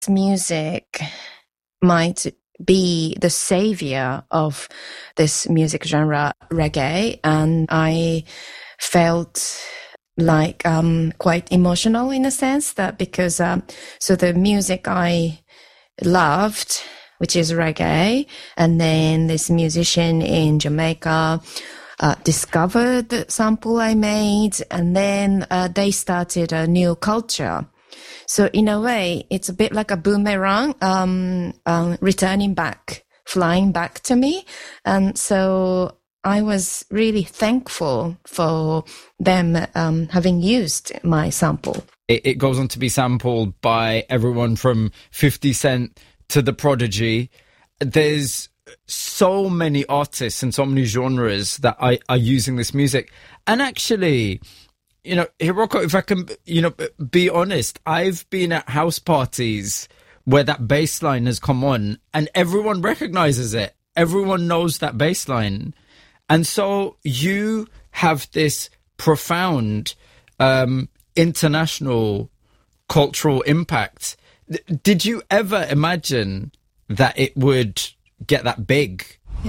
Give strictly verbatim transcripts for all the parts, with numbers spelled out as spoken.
music might be the savior of this music genre, reggae, and I felt like um quite emotional in a sense that because um so the music I loved, which is reggae, and then this musician in Jamaica uh, discovered the sample I made, and then uh, they started a new culture. So in a way, it's a bit like a boomerang, um, um, returning back, flying back to me. And so I was really thankful for them um, having used my sample. It, it goes on to be sampled by everyone from fifty Cent to The Prodigy. There's so many artists and so many genres that are, are using this music. And actually, you know, Hiroko, if I can, you know, be honest, I've been at house parties where that bass line has come on and everyone recognizes it. Everyone knows that bass line. And so you have this profound um, international cultural impact. Did you ever imagine that it would get that big?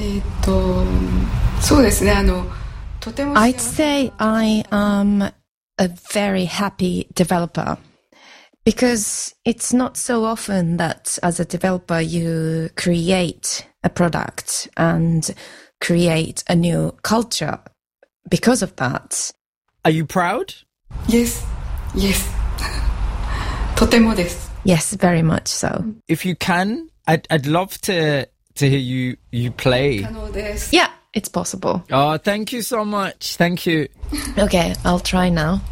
I'd say I am a very happy developer because it's not so often that as a developer you create a product and create a new culture because of that. Are you proud? Yes, yes. とてもです. Yes, very much so. If you can, I'd I'd love to to hear you you play. Yeah, it's possible. Oh, thank you so much. Thank you. Okay, I'll try now.